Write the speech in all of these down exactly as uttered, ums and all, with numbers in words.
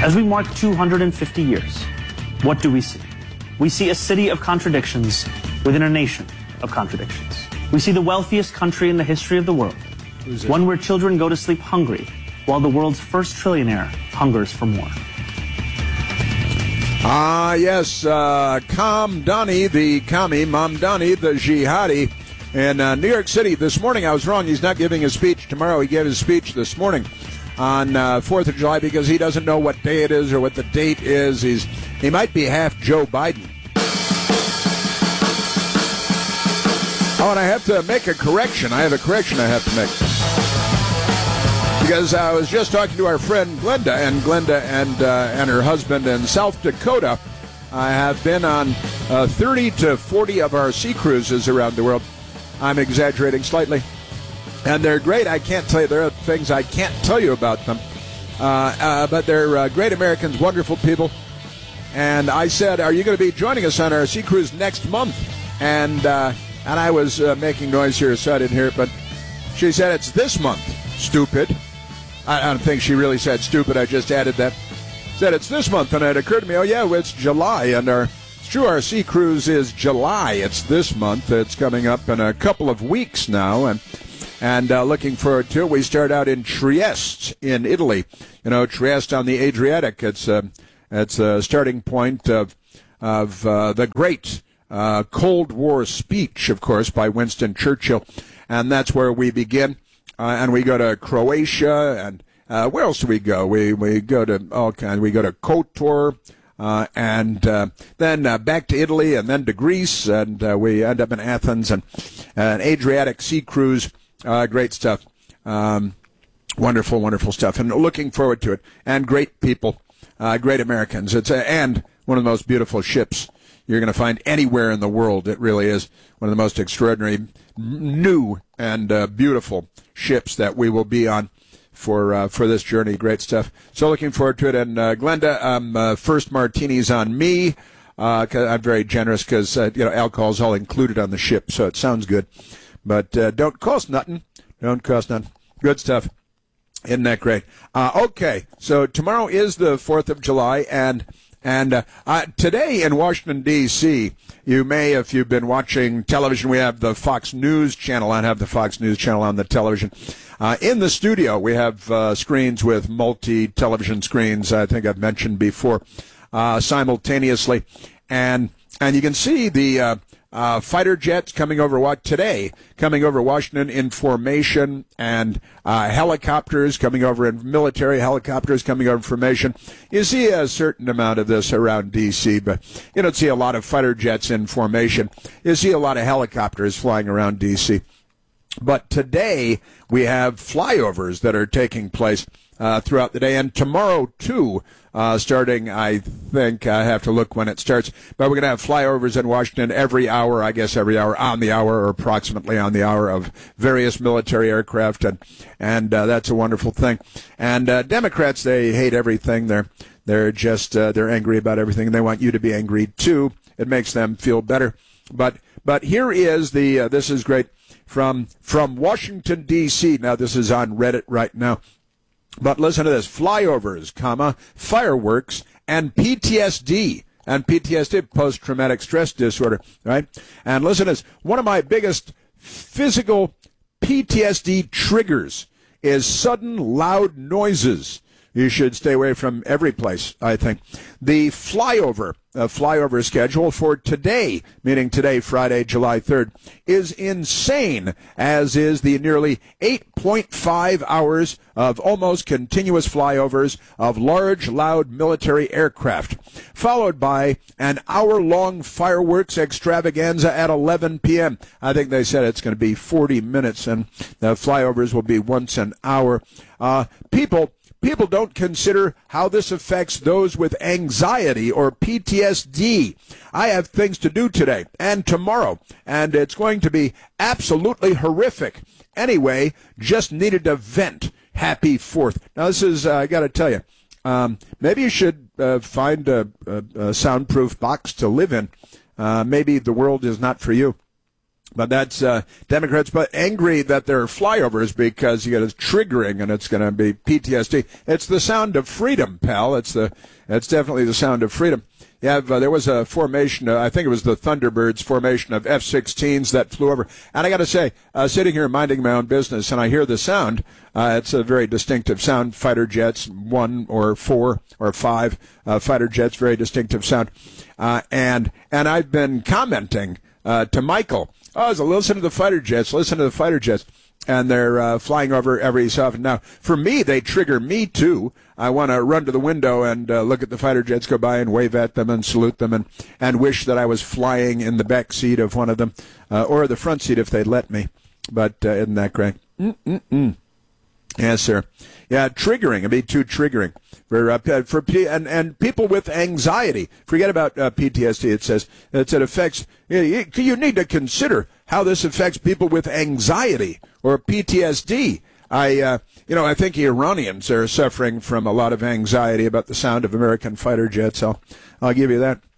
As we mark two hundred fifty years, what do we see? We see a city of contradictions within a nation of contradictions. We see the wealthiest country in the history of the world, one where children go to sleep hungry, while the world's first trillionaire hungers for more. Ah, yes, uh, Mamdani, the commie, Mamdani, the jihadi, in uh, New York City. This morning, I was wrong. He's not giving his speech tomorrow. He gave his speech this morning on uh, fourth of July because he doesn't know what day it is or what the date is. He's He might be half Joe Biden. Oh, and I have to make a correction. I have a correction I have to make. Because I was just talking to our friend Glenda, and Glenda and uh, and her husband in South Dakota I have been on uh, thirty to forty of our sea cruises around the world. I'm exaggerating slightly. And they're great. I can't tell you. There are things I can't tell you about them. Uh, uh, but they're uh, great Americans, wonderful people. And I said, are you going to be joining us on our sea cruise next month? And uh, and I was uh, making noise here, so I didn't hear it. But she said, it's this month, stupid. I don't think she really said stupid. I just added that. Said it's this month, and it occurred to me, oh, yeah, well, it's July. And our, it's true, our sea cruise is July. It's this month. It's coming up in a couple of weeks now. And and uh, looking forward to it. We start out in Trieste in Italy. You know, Trieste on the Adriatic. It's a, it's a starting point of, of uh, the great uh, Cold War speech, of course, by Winston Churchill. And that's where we begin. Uh, and we go to Croatia, and uh, where else do we go? We we go to all kinds. We go to Kotor, uh, and uh, then uh, back to Italy, and then to Greece, and uh, we end up in Athens, and uh, an Adriatic sea cruise. Uh, great stuff, um, wonderful, wonderful stuff, and looking forward to it. And great people, uh, great Americans. It's a, and one of the most beautiful ships you're going to find anywhere in the world. It really is one of the most extraordinary, new, and uh, beautiful ships that we will be on for uh, for this journey. Great stuff. So looking forward to it. And uh, Glenda, um, uh, first martinis on me. Uh, cause I'm very generous because uh, you know alcohol is all included on the ship, so it sounds good. But uh, don't cost nothing. Don't cost nothing. Good stuff. Isn't that great? Uh, okay, so tomorrow is the fourth of July, and and uh, uh, today in Washington, D C, you may, if you've been watching television, we have the Fox News channel. I have the Fox News channel on the television. Uh, in the studio, we have uh, screens with multi-television screens, I think I've mentioned before, uh, simultaneously. And and you can see the uh, uh, fighter jets coming over what today, coming over Washington in formation, and uh, helicopters coming over, in military helicopters coming over in formation. You see a certain amount of this around D C, but you don't see a lot of fighter jets in formation. You see a lot of helicopters flying around D C. But today we have flyovers that are taking place uh, throughout the day, and tomorrow too, uh, starting, I think, I have to look when it starts, but we're going to have flyovers in Washington every hour, I guess every hour, on the hour, or approximately on the hour, of various military aircraft, and and uh, that's a wonderful thing. And uh, Democrats, they hate everything. They're they're just uh, they're angry about everything, and they want you to be angry too. It makes them feel better. But but here is the uh, this is great. From from Washington, D C Now, this is on Reddit right now. But listen to this. Flyovers, comma, fireworks, and P T S D. And P T S D, post-traumatic stress disorder, right? And listen to this. One of my biggest physical P T S D triggers is sudden loud noises. You should stay away from every place, I think. The flyover, uh, flyover schedule for today, meaning today, Friday, July third, is insane, as is the nearly eight point five hours of almost continuous flyovers of large, loud military aircraft, followed by an hour-long fireworks extravaganza at eleven p.m. I think they said it's going to be forty minutes, and the flyovers will be once an hour. Uh, people... People don't consider how this affects those with anxiety or P T S D. I have things to do today and tomorrow, and it's going to be absolutely horrific. Anyway, just needed to vent. Happy fourth. Now, this is, uh, I got to tell you, um, maybe you should uh, find a, a, a soundproof box to live in. Uh, maybe the world is not for you. But that's uh, Democrats, but angry that they're flyovers because you get a triggering and it's going to be P T S D. It's the sound of freedom, pal. It's the it's definitely the sound of freedom. You have, uh, there was a formation, uh, I think it was the Thunderbirds formation of F sixteens that flew over. And I got to say, uh, sitting here minding my own business, and I hear the sound. Uh, it's a very distinctive sound. Fighter jets, one or four or five uh, fighter jets, very distinctive sound. Uh, and and I've been commenting uh, to Michael. Oh, so listen to the fighter jets, listen to the fighter jets. And they're uh, flying over every so often. Now, for me, they trigger me, too. I want to run to the window and uh, look at the fighter jets go by and wave at them and salute them and, and wish that I was flying in the back seat of one of them, uh, or the front seat if they'd let me. But uh, isn't that great? Mm-mm-mm. Yes, sir. Yeah, triggering. It'd be too triggering for uh, for and and people with anxiety. Forget about uh, P T S D. It says it affects. You, you need to consider how this affects people with anxiety or P T S D. I, uh, you know, I think the Iranians are suffering from a lot of anxiety about the sound of American fighter jets. I'll, I'll give you that.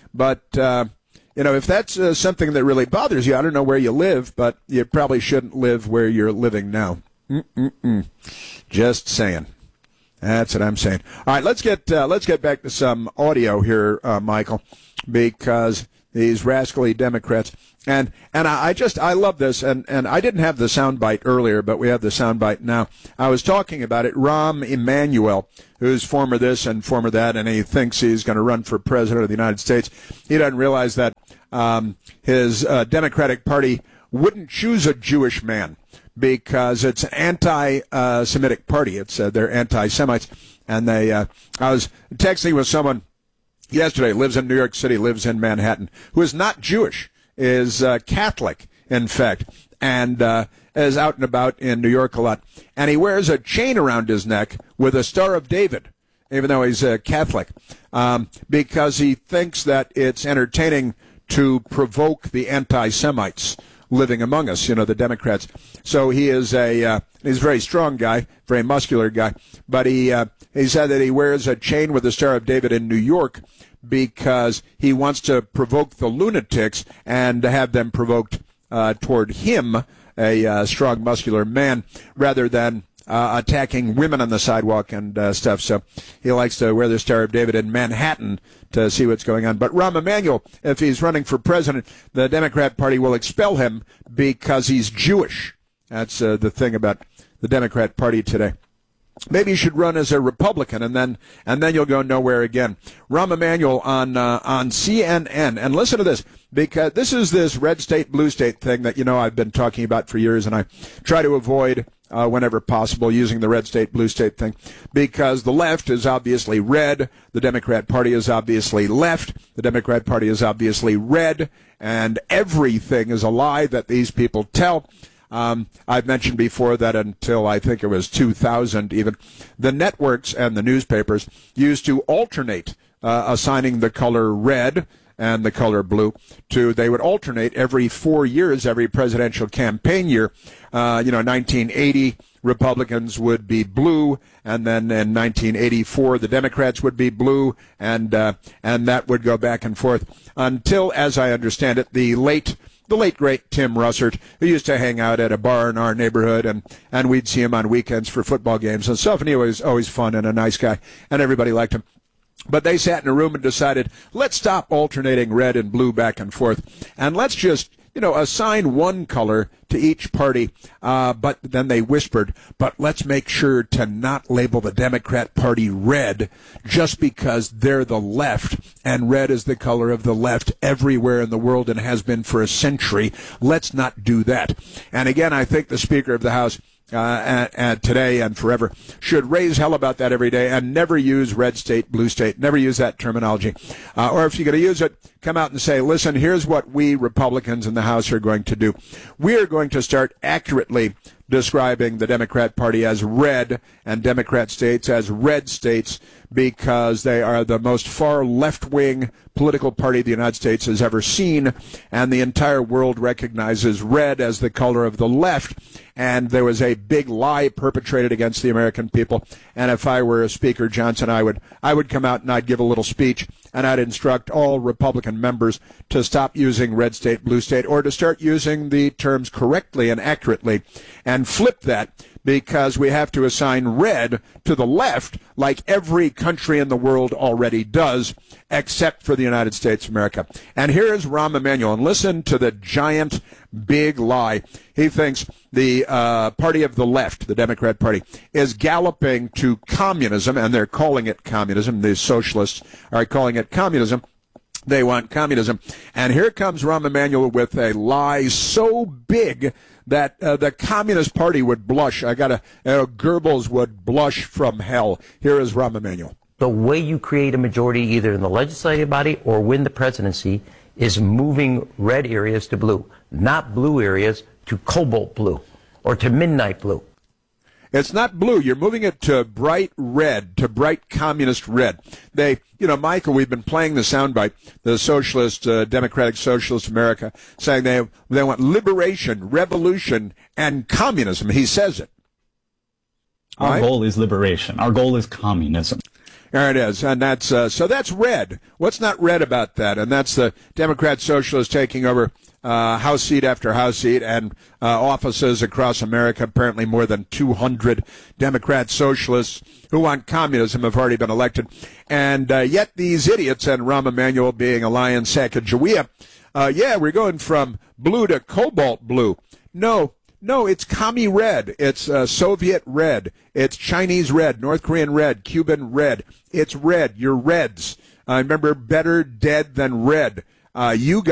But uh, you know, if that's uh, something that really bothers you, I don't know where you live, but you probably shouldn't live where you're living now. Mm-mm-mm. Just saying. That's what I'm saying. All right, let's get uh, let's get back to some audio here, uh, Michael, because these rascally Democrats and and I, I just I love this and and I didn't have the soundbite earlier, but we have the soundbite now. I was talking about it. Rahm Emanuel, who's former this and former that, and he thinks he's going to run for president of the United States. He doesn't realize that um, his uh, Democratic Party wouldn't choose a Jewish man, because it's an anti-Semitic party. It's uh, they're anti-Semites, and they. Uh, I was texting with someone yesterday. Lives in New York City, lives in Manhattan, who is not Jewish, is uh, Catholic, in fact, and uh, is out and about in New York a lot. And he wears a chain around his neck with a Star of David, even though he's a Catholic, um, because he thinks that it's entertaining to provoke the anti-Semites living among us, you know, the Democrats. So he is a uh, he's a very strong guy, very muscular guy. But he uh, he said that he wears a chain with the Star of David in New York because he wants to provoke the lunatics and to have them provoked uh, toward him, a uh, strong, muscular man, rather than uh, attacking women on the sidewalk and uh, stuff. So he likes to wear the Star of David in Manhattan to see what's going on. But Rahm Emanuel, if he's running for president, the Democrat Party will expel him because he's Jewish. That's uh, the thing about the Democrat Party today. Maybe you should run as a Republican, and then and then you'll go nowhere again. Rahm Emanuel on uh, on C N N, and listen to this, because this is this red state, blue state thing that, you know, I've been talking about for years, and I try to avoid uh, whenever possible using the red state, blue state thing, because the left is obviously red, the Democrat Party is obviously left, the Democrat Party is obviously red, and everything is a lie that these people tell. Um, I've mentioned before that until I think it was two thousand even, the networks and the newspapers used to alternate uh, assigning the color red and the color blue to, they would alternate every four years, every presidential campaign year. Uh, you know, nineteen eighty, Republicans would be blue, and then in nineteen eighty-four, the Democrats would be blue, and uh, and that would go back and forth until, as I understand it, the late The late, great Tim Russert, who used to hang out at a bar in our neighborhood, and, and we'd see him on weekends for football games and stuff, and he was always fun and a nice guy, and everybody liked him. But they sat in a room and decided, let's stop alternating red and blue back and forth, and let's just, you know, assign one color to each party. Uh, but then they whispered, but let's make sure to not label the Democrat Party red just because they're the left, and red is the color of the left everywhere in the world and has been for a century. Let's not do that. And again, I think the Speaker of the House Uh, and, and today and forever should raise hell about that every day and never use red state, blue state, never use that terminology. Uh, or if you're going to use it, come out and say, listen, here's what we Republicans in the House are going to do. We are going to start accurately describing the Democrat Party as red and Democrat states as red states because they are the most far left-wing political party the United States has ever seen, and the entire world recognizes red as the color of the left, and there was a big lie perpetrated against the American people. And if I were Speaker Johnson, I would I would come out and I'd give a little speech, and I'd instruct all Republican members to stop using red state, blue state, or to start using the terms correctly and accurately and flip that, because we have to assign red to the left like every country in the world already does, except for the United States of America. And here is Rahm Emanuel, and listen to the giant big lie. He thinks the uh, party of the left, the Democrat Party, is galloping to communism, and they're calling it communism. The socialists are calling it communism. They want communism. And here comes Rahm Emanuel with a lie so big that uh, the Communist Party would blush. I got a uh, Goebbels would blush from hell. Here is Rahm Emanuel. The way you create a majority either in the legislative body or win the presidency is moving red areas to blue, not blue areas to cobalt blue or to midnight blue. It's not blue. You're moving it to bright red, to bright communist red. They, you know, Michael, we've been playing the soundbite, the socialist, uh, Democratic Socialist America, saying they they want liberation, revolution, and communism. He says it. Our right? goal is liberation. Our goal is communism. There it is, and that's uh, so that's red. What's not red about that? And that's the Democrat Socialists taking over uh, House seat after House seat and uh, offices across America. Apparently, more than two hundred Democrat Socialists who want communism have already been elected, and uh, yet these idiots and Rahm Emanuel being a lion Sacagawea, uh, yeah, we're going from blue to cobalt blue. No. No, it's commie red. It's uh, Soviet red. It's Chinese red, North Korean red, Cuban red. It's red. You're reds. I uh, remember better dead than red. Uh, you guys